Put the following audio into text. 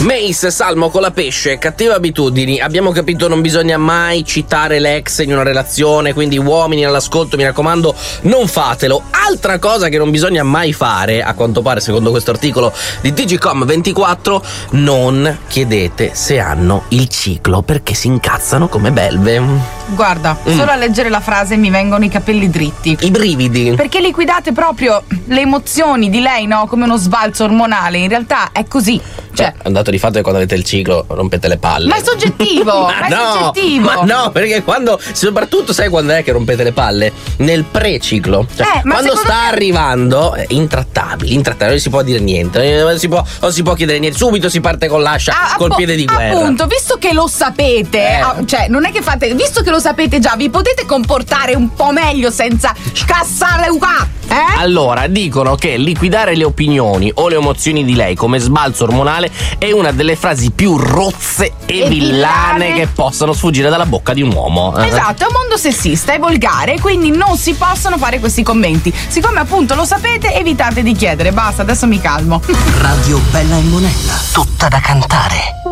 Mace, Salmo con la pesce, cattive abitudini. Abbiamo capito, non bisogna mai citare l'ex in una relazione, quindi uomini all'ascolto, mi raccomando, non fatelo. Altra cosa che non bisogna mai fare, a quanto pare secondo questo articolo di Digicom24, non chiedete se hanno il ciclo, perché si incazzano come belve. Guarda, solo a leggere la frase mi vengono i capelli dritti. I brividi. Perché liquidate proprio le emozioni di lei, no? Come uno sbalzo ormonale. In realtà è così. Cioè, è un dato di fatto che quando avete il ciclo rompete le palle. Ma è soggettivo! Ma no, perché quando, soprattutto sai quando è che rompete le palle? Nel pre-ciclo. Cioè, quando sta arrivando, intrattabili, non si può dire niente, non si può chiedere niente, subito si parte con l'ascia, col piede di guerra. Appunto, visto che lo sapete, cioè non è che fate, visto che lo sapete già, vi potete comportare un po' meglio senza scassare qua, Allora, dicono che liquidare le opinioni o le emozioni di lei come sbalzo ormonale è una delle frasi più rozze e villane che possano sfuggire dalla bocca di un uomo. Esatto, è un mondo sessista e volgare, quindi non si possono fare questi commenti. Siccome appunto lo sapete, evitate di chiedere. Basta, adesso mi calmo. Radio Bella e Monella, tutta da cantare.